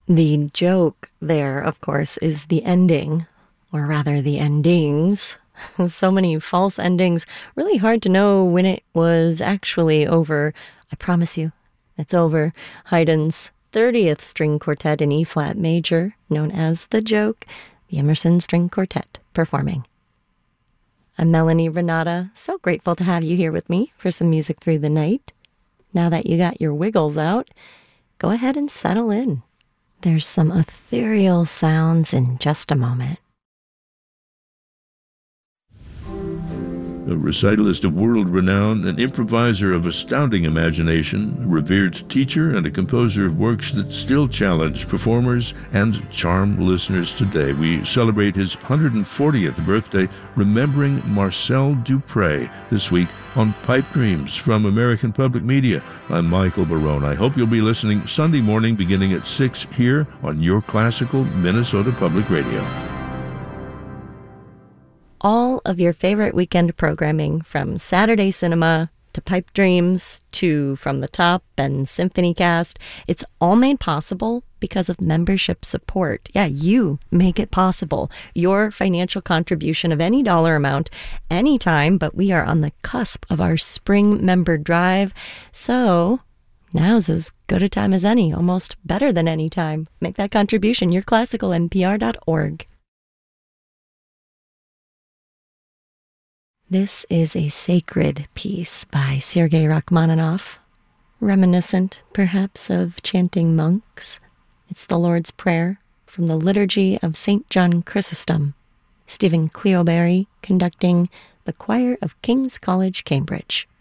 The joke there, of course, is the ending, or rather the endings. So many false endings, really hard to know when it was actually over. I promise you, it's over. Haydn's 30th String Quartet in E-flat major, known as The Joke, the Emerson String Quartet, performing. I'm Melanie Renata, so grateful to have you here with me for some music through the night. Now that you got your wiggles out, go ahead and settle in. There's some ethereal sounds in just a moment. A recitalist of world renown, an improviser of astounding imagination, a revered teacher, and a composer of works that still challenge performers and charm listeners today. We celebrate his 140th birthday, remembering Marcel Dupré, this week on Pipe Dreams from American Public Media. I'm Michael Barone. I hope you'll be listening Sunday morning beginning at 6 here on your classical Minnesota Public Radio. All of your favorite weekend programming, from Saturday Cinema to Pipe Dreams to From the Top and Symphony Cast, it's all made possible because of membership support. Yeah, you make it possible. Your financial contribution of any dollar amount, anytime, but we are on the cusp of our spring member drive. So now's as good a time as any, almost better than any time. Make that contribution, yourclassicalnpr.org. This is a sacred piece by Sergei Rachmaninoff, reminiscent, perhaps, of chanting monks. It's the Lord's Prayer from the Liturgy of St. John Chrysostom. Stephen Cleoberry conducting the choir of King's College, Cambridge.